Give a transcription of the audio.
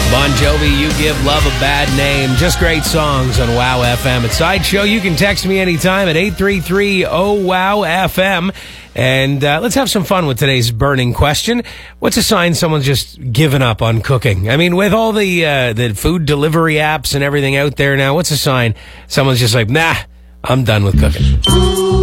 Bon Jovi, You Give Love a Bad Name. Just great songs on WOW FM. It's Sideshow. You can text me anytime at 833-OWOW-FM. And let's have some fun with today's burning question. What's a sign someone's just given up on cooking? I mean, with all the food delivery apps and everything out there now, what's a sign someone's just like, nah, I'm done with cooking?